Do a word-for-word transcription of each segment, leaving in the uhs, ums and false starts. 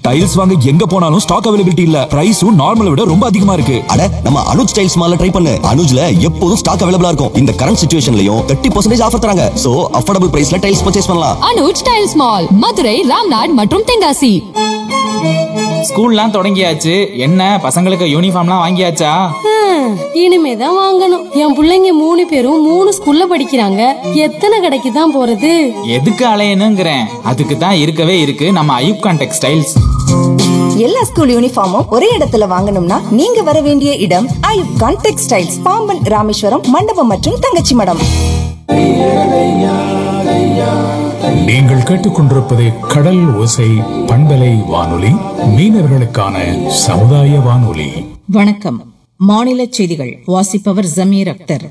Tiles வாங்க எங்க போனாலும் ஸ்டாக் அவைலபிலிட்டி இல்ல. பிரைஸும் நார்மலை விட ரொம்ப அதிகமா இருக்கு. அட நம்ம அனுஜ் டைல்ஸ் மால்ல ட்ரை பண்ணு. அனுஜ்ல எப்போதும் ஸ்டாக் அவைலபிளா இருக்கும். இந்த கரண்ட் சிச்சுவேஷன்லயும் முப்பது பர்சன்டேஜ் ஆஃபர் தராங்க. சோ அஃபோர்டபிள் பிரைஸ்ல டைல்ஸ் பர்ச்சேஸ் பண்ணலாம். அனுஜ் டைல்ஸ் மால், மதுரை, ராம்நாட் மற்றும் தென்காசி. ஸ்கூல்லாம் தொடங்கியாச்சு. என்ன பசங்களுக்கு யூனிஃபார்ம்லாம் வாங்கியாச்சா? இனிமேதான் வாங்கணும். என் பிள்ளைங்க மூணு பேரும் மூணு ஸ்கூல்ல படிக்கிறாங்க. எத்தனை கடைக்கு தான் போறது? எதுக்கு அலையணுங்கிறேன். அதுக்கு தான் இருக்கவே இருக்கு நம்ம ஐயூப்கான் டெக்ஸ்டைல்ஸ். எல்லா ஸ்கூல் யூனிஃபார்மும் ஒரே இடத்துல வாங்கணும்னா நீங்க வர வேண்டிய இடம் ஐயூப்கான் டெக்ஸ்டைல்ஸ், பாம்பன், ராமேஸ்வரம், மண்டபம் மற்றும் தங்கச்சி மடம். நீங்கள் கேட்டுக்கொண்டிருப்பது கடல் ஓசை பண்பலை வானொலி, மீனவர்களுக்கான சமுதாய வானொலி. வணக்கம். மாநில செய்திகள் வாசிப்பவர் ஜமீர் அக்தர்.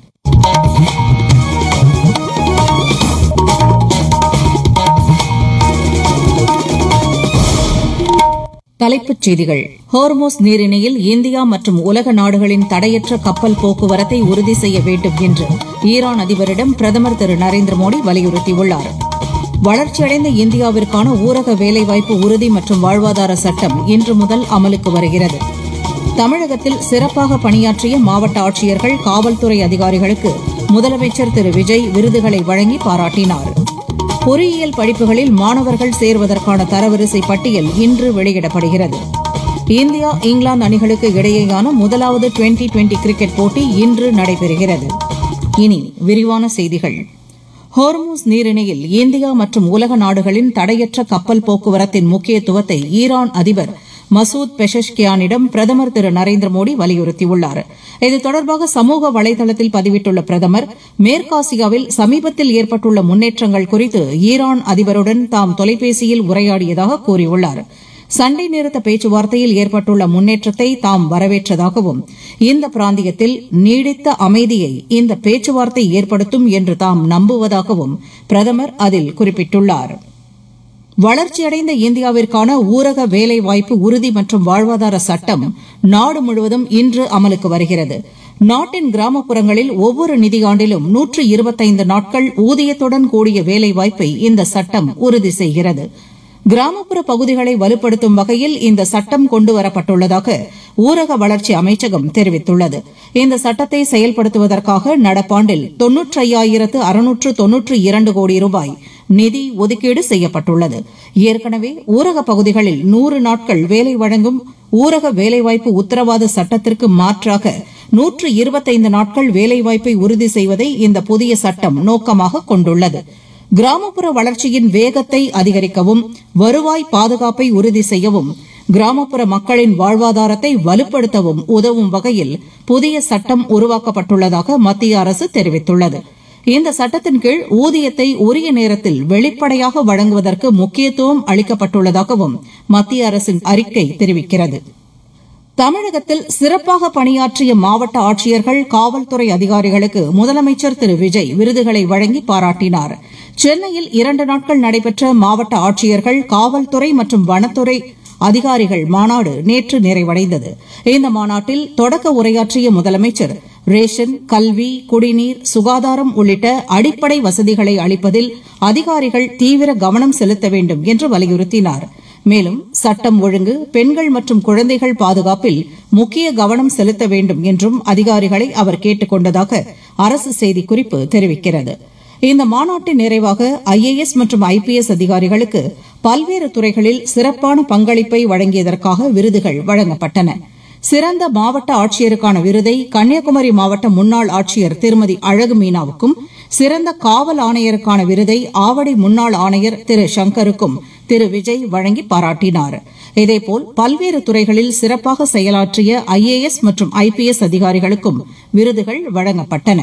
தலைப்புச் செய்திகள். ஹோர்மோஸ் நீரிணையில் இந்தியா மற்றும் உலக நாடுகளின் தடையற்ற கப்பல் போக்குவரத்தை உறுதி செய்ய வேண்டும் என்று ஈரான் அதிபரிடம் பிரதமர் திரு நரேந்திர மோடி வலியுறுத்தியுள்ளார். வளர்ச்சியடைந்த இந்தியாவிற்கான ஊரக வேலைவாய்ப்பு உறுதி மற்றும் வாழ்வாதார சட்டம் இன்று முதல் அமலுக்கு வருகிறது. தமிழகத்தில் சிறப்பாக பணியாற்றிய மாவட்ட ஆட்சியர்கள், காவல்துறை அதிகாரிகளுக்கு முதலமைச்சர் திரு விஜய் விருதுகளை வழங்கி பாராட்டினார். பொறியியல் படிப்புகளில் மாணவர்கள் சேர்வதற்கான தரவரிசை பட்டியல் இன்று வெளியிடப்படுகிறது. இந்தியா இங்கிலாந்து அணிகளுக்கு இடையேயான முதலாவது டுவெண்டி டுவெண்டி கிரிக்கெட் போட்டி இன்று நடைபெறுகிறது. இனி விரிவான செய்திகள். ஹோர்மூஸ் நீரிணையில் இந்தியா மற்றும் உலக நாடுகளின் தடையற்ற கப்பல் போக்குவரத்தின் முக்கியத்துவத்தை ஈரான் அதிபர் மசூத் பெஷஷ்கியானிடம் பிரதமர் திரு நரேந்திர மோடி வலியுறுத்தியுள்ளார். இது தொடர்பாக சமூக வலைதளத்தில் பதிவிட்டுள்ள பிரதமர், மேற்காசியாவில் சமீபத்தில் ஏற்பட்டுள்ள முன்னேற்றங்கள் குறித்து ஈரான் அதிபருடன் தாம் தொலைபேசியில் உரையாடியதாக கூறியுள்ளார். சண்டை நிறுத்த பேச்சுவார்த்தையில் ஏற்பட்டுள்ள முன்னேற்றத்தை தாம் வரவேற்றதாகவும், இந்த பிராந்தியத்தில் நீடித்த அமைதியை இந்த பேச்சுவார்த்தை ஏற்படுத்தும் என்று தாம் நம்புவதாகவும் பிரதமர் அதில் குறிப்பிட்டுள்ளார். வளர்ச்சியடைந்த இந்தியாவிற்கான ஊரக வேலைவாய்ப்பு உறுதி மற்றும் வாழ்வாதார சட்டம் நாடு முழுவதும் இன்று அமலுக்கு வருகிறது. நாட்டின் கிராமப்புறங்களில் ஒவ்வொரு நிதியாண்டிலும் நூற்று இருபத்தைந்து நாட்கள் ஊதியத்துடன் கூடிய வேலைவாய்ப்பை இந்த சட்டம் உறுதி செய்கிறது. கிராமப்புற பகுதிகளை வலுப்படுத்தும் வகையில் இந்த சட்டம் கொண்டுவரப்பட்டுள்ளதாக ஊரக வளர்ச்சி அமைச்சகம் தெரிவித்துள்ளது. இந்த சட்டத்தை செயல்படுத்துவதற்காக நடப்பாண்டில் தொன்னூற்றி ஐயாயிரத்து அறுநூற்று தொன்னூற்று இரண்டு கோடி ரூபாய் நிதி ஒதுக்கீடு செய்யப்பட்டுள்ளது. ஏற்கனவே ஊரக பகுதிகளில் நூறு நாட்கள் வேலை வழங்கும் ஊரக வேலைவாய்ப்பு உத்தரவாத சட்டத்திற்கு மாற்றாக நூற்று இருபத்தைந்து நாட்கள் வேலைவாய்ப்பை உறுதி செய்வதை இந்த புதிய சட்டம் நோக்கமாக கொண்டுள்ளது. கிராமப்புற வளர்ச்சியின் வேகத்தை அதிகரிக்கவும், வருவாய் பாதுகாப்பை உறுதி செய்யவும், கிராமப்புற மக்களின் வாழ்வாதாரத்தை வலுப்படுத்தவும் உதவும் வகையில் புதிய சட்டம் உருவாக்கப்பட்டுள்ளதாக மத்திய அரசு தெரிவித்துள்ளது. இந்த சட்டத்தின் கீழ் ஊதியத்தை உரிய நேரத்தில் வெளிப்படையாக வழங்குவதற்கு முக்கியத்துவம் அளிக்கப்பட்டுள்ளதாகவும் மத்திய அரசின் அறிக்கை தெரிவிக்கிறது. தமிழகத்தில் சிறப்பாக பணியாற்றிய மாவட்ட ஆட்சியர்கள், காவல்துறை அதிகாரிகளுக்கு முதலமைச்சர் திரு விஜய் விருதுகளை வழங்கி பாராட்டினார். சென்னையில் இரண்டு நாட்கள் நடைபெற்ற மாவட்ட ஆட்சியர்கள், காவல்துறை மற்றும் வனத்துறை அதிகாரிகள் மாநாடு நேற்று நிறைவடைந்தது. இந்த மாநாட்டில் தொடக்க உரையாற்றிய முதலமைச்சர், ரேஷன், கல்வி, குடிநீர், சுகாதாரம் உள்ளிட்ட அடிப்படை வசதிகளை அளிப்பதில் அதிகாரிகள் தீவிர கவனம் செலுத்த வேண்டும் என்று வலியுறுத்தினார். மேலும் சட்டம் ஒழுங்கு, பெண்கள் மற்றும் குழந்தைகள் பாதுகாப்பில் முக்கிய கவனம் செலுத்த வேண்டும் என்றும் அதிகாரிகளை அவர் கேட்டுக் கொண்டதாக அரசு செய்திக்குறிப்பு தெரிவிக்கிறது. இந்த மாநாட்டின் நிறைவாக ஐ ஏ எஸ் மற்றும் ஐ பி எஸ் அதிகாரிகளுக்கு பல்வேறு துறைகளில் சிறப்பான பங்களிப்பை வழங்கியதற்காக விருதுகள் வழங்கப்பட்டன. சிறந்த மாவட்ட ஆட்சியருக்கான விருதை கன்னியாகுமரி மாவட்ட முன்னாள் ஆட்சியர் திருமதி அழகு மீனாவுக்கும், சிறந்த காவல் ஆணையருக்கான விருதை ஆவடி முன்னாள் ஆணையர் திரு சங்கருக்கும் திரு விஜய் வழங்கி பாராட்டினார். இதேபோல் பல்வேறு துறைகளில் சிறப்பாக செயலாற்றிய ஐ ஏ எஸ் மற்றும் ஐ பி எஸ் அதிகாரிகளுக்கும் விருதுகள் வழங்கப்பட்டன.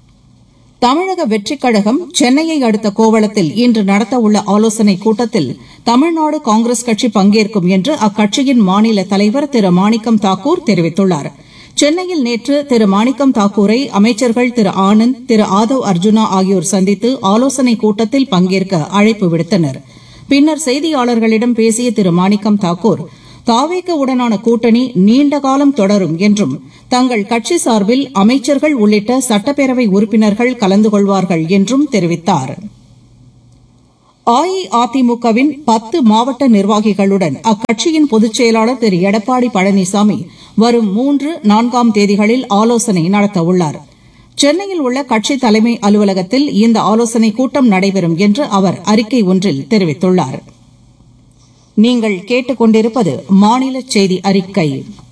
தமிழக வெற்றிக் கழகம் சென்னையை அடுத்த கோவளத்தில் இன்று நடத்தவுள்ள ஆலோசனைக் கூட்டத்தில் தமிழ்நாடு காங்கிரஸ் கட்சி பங்கேற்கும் என்று அக்கட்சியின் மாநில தலைவர் திரு மாணிக்கம் தாக்கூர் தெரிவித்துள்ளார். சென்னையில் நேற்று திரு மாணிக்கம் தாக்கூரை அமைச்சர்கள் திரு ஆனந்த், திரு ஆதவ் அர்ஜுனா ஆகியோர் சந்தித்து ஆலோசனைக் கூட்டத்தில் பங்கேற்க அழைப்பு விடுத்தனர். பின்னர் செய்தியாளர்களிடம் பேசிய திரு மாணிக்கம் தாக்கூர், தாவேக உடனான கூட்டணி நீண்ட காலம் தொடரும் என்றும், தங்கள் கட்சி சார்பில் அமைச்சர்கள் உள்ளிட்ட சட்டப்பேரவை உறுப்பினர்கள் கலந்து கொள்வார்கள் என்றும் தெரிவித்தார். அஇஅதிமுகவின் பத்து மாவட்ட நிர்வாகிகளுடன் அக்கட்சியின் பொதுச் செயலாளர் திரு எடப்பாடி பழனிசாமி வரும் மூன்று நான்காம் தேதிகளில் ஆலோசனை நடத்தவுள்ளார். சென்னையில் உள்ள கட்சி தலைமை அலுவலகத்தில் இந்த ஆலோசனைக் கூட்டம் நடைபெறும் என்று அவர் அறிக்கை ஒன்றில் தெரிவித்துள்ளார். நீங்கள் கேட்டுக் கொண்டிருப்பது மாநில செய்தி அறிக்கை.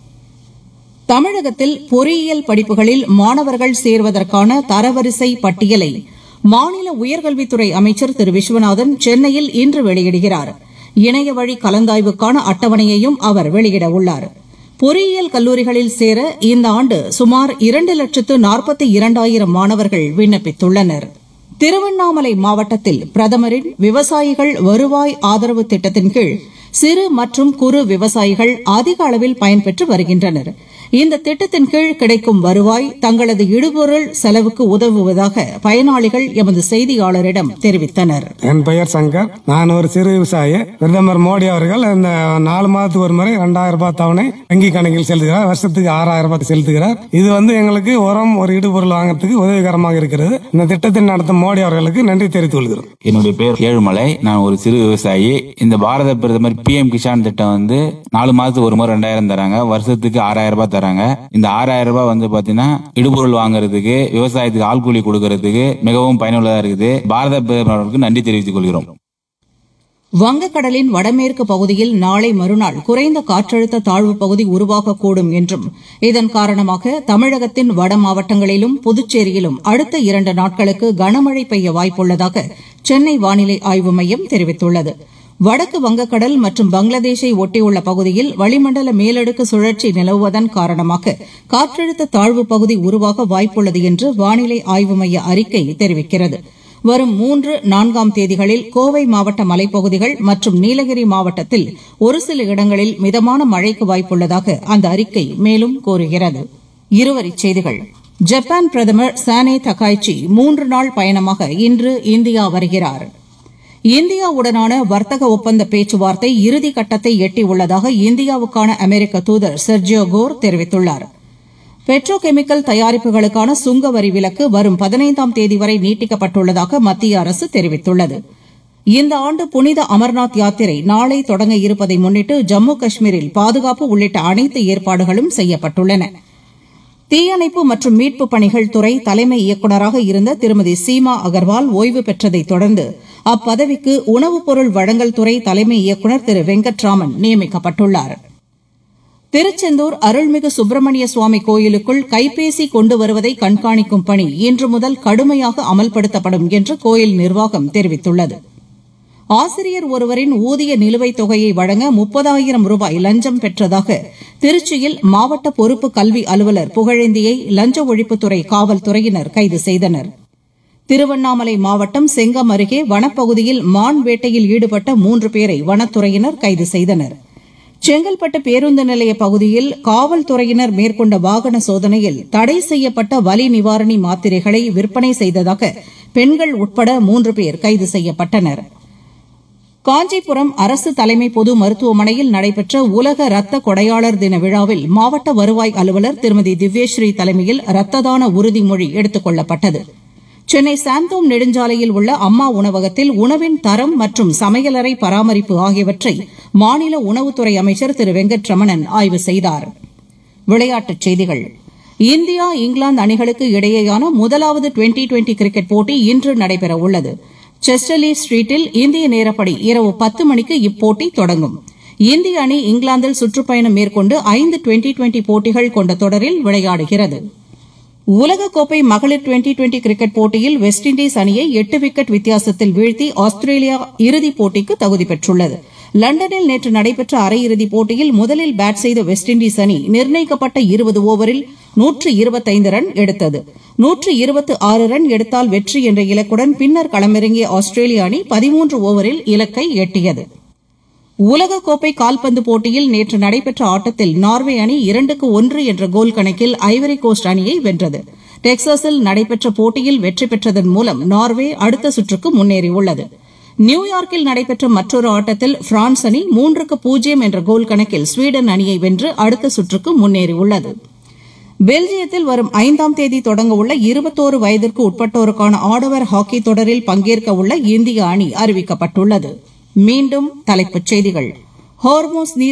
தமிழகத்தில் பொறியியல் படிப்புகளில் மாணவர்கள் சேர்வதற்கான தரவரிசை பட்டியலை மாநில உயர்கல்வித்துறை அமைச்சர் திரு விஸ்வநாதன் சென்னையில் இன்று வெளியிடுகிறார். இணைய வழி கலந்தாய்வுக்கான அட்டவணையையும் அவர் வெளியிடவுள்ளார். பொறியியல் கல்லூரிகளில் சேர இந்த ஆண்டு சுமார் இரண்டு லட்சத்து நாற்பத்தி இரண்டாயிரம் மாணவர்கள் விண்ணப்பித்துள்ளனர். திருவண்ணாமலை மாவட்டத்தில் பிரதமரின் விவசாயிகள் வருவாய் ஆதரவு திட்டத்தின் கீழ் சிறு மற்றும் குறு விவசாயிகள் அதிக அளவில் பயன்பெற்று வருகின்றனர். இந்த திட்டத்தின் கீழ் கிடைக்கும் வருவாய் தங்களது இடுபொருள் செலவுக்கு உதவுவதாக பயனாளிகள் எமது செய்தியாளரிடம் தெரிவித்தனர். என் பெயர் சங்கர், நான் ஒரு சிறு விவசாயி. பிரதமர் மோடி அவர்கள் இந்த நாலு மாதத்துக்கு ஒரு முறை இரண்டாயிரம் ரூபாய் தவணை வங்கி கணக்கில் செலுத்துகிறார். வருஷத்துக்கு ஆறாயிரம் ரூபாய் செலுத்துகிறார். இது வந்து எங்களுக்கு உரம் ஒரு இடுபொருள் வாங்கறதுக்கு உதவிகரமாக இருக்கிறது. இந்த திட்டத்தை நடத்தும் மோடி அவர்களுக்கு நன்றி தெரிவித்துக் கொள்கிறோம். என்னுடைய பேர் ஏழுமலை, நான் ஒரு சிறு விவசாயி. இந்த பாரத பிரதமர் பி எம் கிசான் திட்டம் வந்து நாலு மாதத்துக்கு ஒரு முறை ரெண்டாயிரம் தராங்க, வருஷத்துக்கு ஆறாயிரம் ரூபாய் தராங்க. இந்த ஆறாயிரம் ரூபாய் வந்து பாத்தீங்கன்னா இடுபொருள் வாங்குறதுக்கு, விவசாயத்துக்கு ஆள் கூலி கொடுக்கறதுக்கு மிகவும் பயனுள்ளதா இருக்குது. பாரத பிரதமருக்கு நன்றி தெரிவித்துக் கொள்கிறோம். வங்கக்கடலின் வடமேற்கு பகுதியில் நாளை மறுநாள் குறைந்த காற்றழுத்த தாழ்வு பகுதி உருவாகக்கூடும் என்றும் இதன் காரணமாக தமிழகத்தின் வட மாவட்டங்களிலும் புதுச்சேரியிலும் அடுத்த இரண்டு நாட்களுக்கு கனமழை பெய்ய வாய்ப்புள்ளதாக சென்னை வானிலை ஆய்வு மையம் தெரிவித்துள்ளது. வடக்கு வங்கக்கடல் மற்றும் பங்களாதேஷை ஒட்டியுள்ள பகுதியில் வளிமண்டல மேலடுக்கு சுழற்சி நிலவுவதன் காரணமாக காற்றழுத்த தாழ்வு பகுதி உருவாக வாய்ப்புள்ளது என்று வானிலை ஆய்வு மைய அறிக்கை தெரிவிக்கிறது. வரும் மூன்று நான்காம் தேதிகளில் கோவை மாவட்ட மலைப்பகுதிகள் மற்றும் நீலகிரி மாவட்டத்தில் ஒரு சில இடங்களில் மிதமான மழைக்கு வாய்ப்புள்ளதாக அந்த அறிக்கை மேலும் கூறுகிறது. இருவரிச் செய்திகள். ஜப்பான் பிரதமர் சானே தகாய்ச்சி மூன்று நாள் பயணமாக இன்று இந்தியா வருகிறார். இந்தியாவுடனான வர்த்தக ஒப்பந்த பேச்சுவார்த்தை இறுதி கட்டத்தை எட்டியுள்ளதாக இந்தியாவுக்கான அமெரிக்க தூதர் செர்ஜியோ கோர் தெரிவித்துள்ளார். பெட்ரோ கெமிக்கல் தயாரிப்புகளுக்கான சுங்க வரி விலக்கு வரும் பதினைந்தாம் தேதி வரை நீட்டிக்கப்பட்டுள்ளதாக மத்திய அரசு தெரிவித்துள்ளது. இந்த ஆண்டு புனித அமர்நாத் யாத்திரை நாளை தொடங்க இருப்பதை முன்னிட்டு ஜம்மு காஷ்மீரில் பாதுகாப்பு உள்ளிட்ட அனைத்து ஏற்பாடுகளும் செய்யப்பட்டுள்ளன. தீயணைப்பு மற்றும் மீட்புப் பணிகள் துறை தலைமை இயக்குநராக இருந்த திருமதி சீமா அகர்வால் ஓய்வு பெற்றதைத் தொடர்ந்து அப்பதவிக்கு உணவுப் பொருள் வழங்கல் துறை தலைமை இயக்குநர் திரு வெங்கட்ராமன் நியமிக்கப்பட்டுள்ளார். திருச்செந்தூர் அருள்மிகு சுப்பிரமணிய சுவாமி கோயிலுக்குள் கைபேசி கொண்டு வருவதை கண்காணிக்கும் பணி இன்று முதல் கடுமையாக அமல்படுத்தப்படும் என்று கோயில் நிர்வாகம் தெரிவித்துள்ளது. ஆசிரியர் ஒருவரின் ஊதிய நிலுவைத் தொகையை வழங்க முப்பதாயிரம் ரூபாய் லஞ்சம் பெற்றதாக திருச்சியில் மாவட்ட பொறுப்பு கல்வி அலுவலர் புகழேந்தியை லஞ்ச ஒழிப்புத்துறை காவல்துறையினர் கைது செய்தனர். திருவண்ணாமலை மாவட்டம் செங்கம் அருகே வனப்பகுதியில் மான் வேட்டையில் ஈடுபட்ட மூன்று பேரை வனத்துறையினர் கைது செய்தனர். செங்கல்பட்டு பேருந்து நிலைய பகுதியில் காவல்துறையினர் மேற்கொண்ட வாகன சோதனையில் தடை செய்யப்பட்ட வலி நிவாரணி மாத்திரைகளை விற்பனை செய்ததாக பெண்கள் உட்பட மூன்று பேர் கைது செய்யப்பட்டனர். காஞ்சிபுரம் அரசு தலைமை பொது மருத்துவமனையில் நடைபெற்ற உலக ரத்த கொடையாளர் தின விழாவில் மாவட்ட வருவாய் அலுவலர் திருமதி திவ்யஸ்ரீ தலைமையில் ரத்த தான உறுதிமொழி எடுத்துக் கொள்ளப்பட்டது. சென்னை சாந்தோம் நெடுஞ்சாலையில் உள்ள அம்மா உணவகத்தில் உணவின் தரம் மற்றும் சமையலறை பராமரிப்பு ஆகியவற்றை மாநில உணவுத்துறை அமைச்சர் திரு வெங்கட்ரமணன் ஆய்வு செய்தார். விளையாட்டுச் செய்திகள். இந்தியா இங்கிலாந்து அணிகளுக்கு இடையேயான முதலாவது டுவெண்டி டுவெண்டி கிரிக்கெட் போட்டி இன்று நடைபெறவுள்ளது. செஸ்டர்லி ஸ்ட்ரீட்டில் இந்திய நேரப்படி இரவு பத்து மணிக்கு இப்போட்டி தொடங்கும். இந்திய அணி இங்கிலாந்தில் சுற்றுப்பயணம் மேற்கொண்டு ஐந்து டுவெண்டி டுவெண்டி போட்டிகள் கொண்ட தொடரில் விளையாடுகிறது. உலகக்கோப்பை மகளிர் டுவெண்டி டுவெண்டி கிரிக்கெட் போட்டியில் வெஸ்ட் இண்டீஸ் அணியை எட்டு விக்கெட் வித்தியாசத்தில் வீழ்த்தி ஆஸ்திரேலியா இறுதிப் போட்டிக்கு தகுதி பெற்றுள்ளது. லண்டனில் நேற்று நடைபெற்ற அரையிறுதிப் போட்டியில் முதலில் பேட் செய்த வெஸ்ட் இண்டீஸ் அணி நிர்ணயிக்கப்பட்ட இருபது ஓவரில் நூற்று இருபத்தைந்து ரன் எடுத்தது. நூற்று இருபத்தி ஆறு ரன் எடுத்தால் வெற்றி என்ற இலக்குடன் பின்னர் களமிறங்கிய ஆஸ்திரேலிய அணி பதிமூன்று ஓவரில் இலக்கை எட்டியது. உலகக்கோப்பை கால்பந்து போட்டியில் நேற்று நடைபெற்ற ஆட்டத்தில் நார்வே அணி இரண்டுக்கு ஒன்று என்ற கோல் கணக்கில் ஐவரி கோஸ்ட் அணியை வென்றது. டெக்சாஸில் நடைபெற்ற போட்டியில் வெற்றி பெற்றதன் மூலம் நார்வே அடுத்த சுற்றுக்கு முன்னேறியுள்ளது. நியூயார்க்கில் நடைபெற்ற மற்றொரு ஆட்டத்தில் பிரான்ஸ் அணி மூன்றுக்கு பூஜ்ஜியம் என்ற கோல் கணக்கில் ஸ்வீடன் அணியை வென்று அடுத்த சுற்றுக்கு முன்னேறியுள்ளது. பெல்ஜியத்தில் வரும் ஐந்தாம் தேதி தொடங்க உள்ள இருபத்தோரு வயதிற்கு உட்பட்டோருக்கான ஆடவர் ஹாக்கி தொடரில் பங்கேற்க உள்ள இந்திய அணி அறிவிக்கப்பட்டுள்ளது. மீண்டும் தலைப்புச் செய்திகள். ஹோர்மோஸ் நீர்